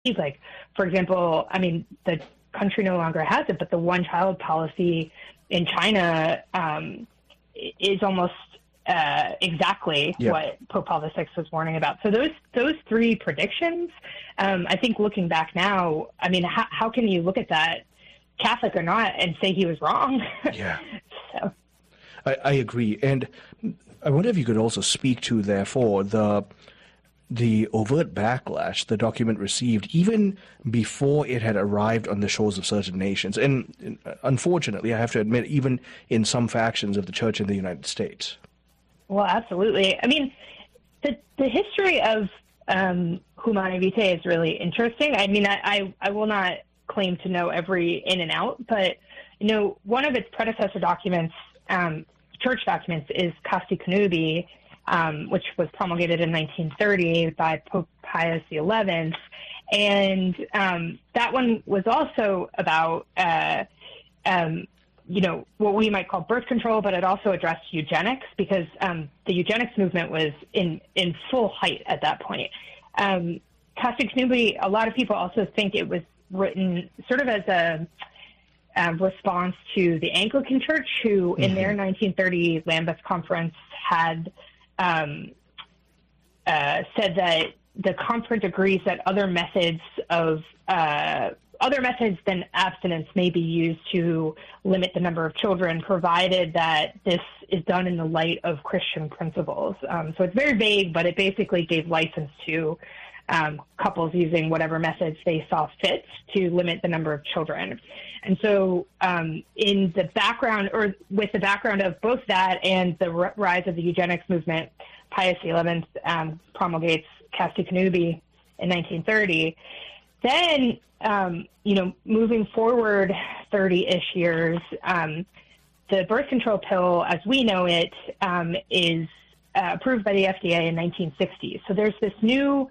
Like, for example, I mean, the country no longer has it, but the one-child policy in China is almost exactly what Pope Paul VI was warning about. So those three predictions, I think looking back now, I mean, how can you look at that, Catholic or not, and say he was wrong? Yeah. So. I agree. And I wonder if you could also speak to, therefore, the overt backlash the document received even before it had arrived on the shores of certain nations. And unfortunately, I have to admit, even in some factions of the Church in the United States. Well, absolutely. I mean, the history of Humanae Vitae is really interesting. I mean, I will not claim to know every in and out, but, you know, one of its predecessor documents, church documents, is Casti Connubii, which was promulgated in 1930 by Pope Pius XI. And that one was also about, you know, what we might call birth control, but it also addressed eugenics because the eugenics movement was in full height at that point. Casti Connubii, a lot of people also think it was written sort of as a response to the Anglican Church, who in their 1930 Lambeth Conference had said that the conference agrees that other methods than abstinence may be used to limit the number of children, provided that this is done in the light of Christian principles. So it's very vague, but it basically gave license to couples using whatever methods they saw fit to limit the number of children. And so in the background, or with the background of both that and the rise of the eugenics movement, Pius XI promulgates Casti Connubii in 1930. Then, you know, moving forward 30-ish years, the birth control pill, as we know it, is approved by the FDA in 1960. So there's this new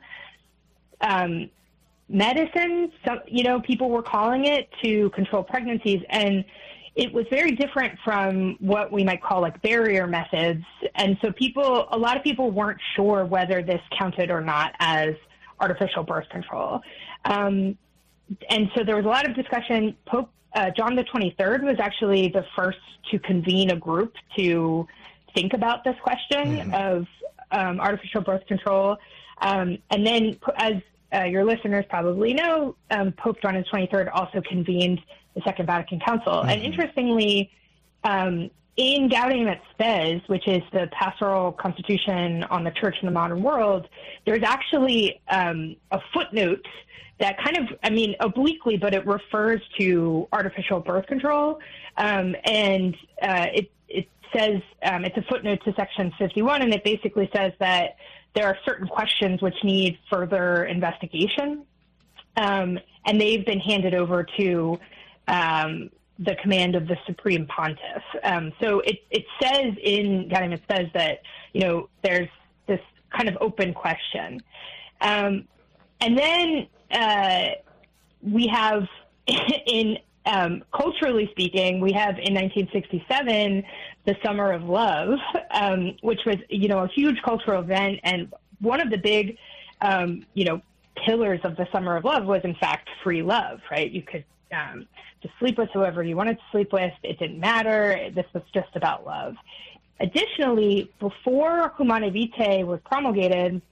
medicine, you know, people were calling it, to control pregnancies. And it was very different from what we might call like barrier methods. And so a lot of people weren't sure whether this counted or not as artificial birth control. And so there was a lot of discussion. Pope John the 23rd was actually the first to convene a group to think about this question of artificial birth control. And then, as your listeners probably know, Pope John the 23rd also convened the Second Vatican Council. And interestingly, in Gaudium et Spes, which is the pastoral constitution on the church in the modern world, there's actually a footnote that kind of, I mean, obliquely, but it refers to artificial birth control. And it says, it's a footnote to section 51, and it basically says that there are certain questions which need further investigation, and they've been handed over to the command of the Supreme Pontiff. So it says in Gaudium et Spes that, you know, there's this kind of open question. And then we have, in culturally speaking, we have in 1967 the Summer of Love, which was, you know, a huge cultural event, and one of the big, you know, pillars of the Summer of Love was in fact free love, right? You could just sleep with whoever you wanted to sleep with. It didn't matter. This was just about love. Additionally, before Humanae Vitae was promulgated,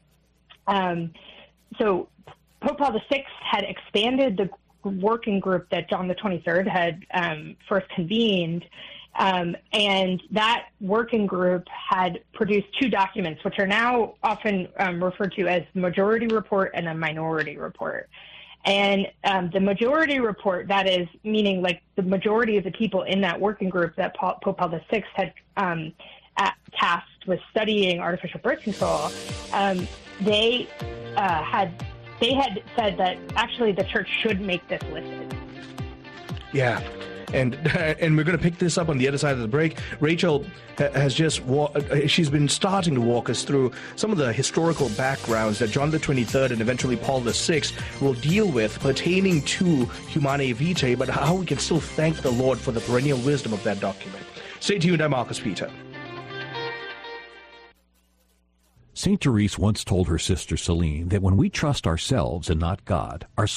so Pope Paul VI had expanded the working group that John the 23rd had first convened, and that working group had produced two documents, which are now often referred to as the majority report and a minority report. And the majority report, that is, meaning like the majority of the people in that working group that Pope Paul VI had tasked with studying artificial birth control, they had said that actually the church should make this listed. Yeah. And we're going to pick this up on the other side of the break. Rachel has just she's been starting to walk us through some of the historical backgrounds that John the 23rd and eventually Paul VI will deal with pertaining to Humanae Vitae, but how we can still thank the Lord for the perennial wisdom of that document. Stay tuned. I'm Marcus Peter. St. Therese once told her sister Celine that when we trust ourselves and not God, our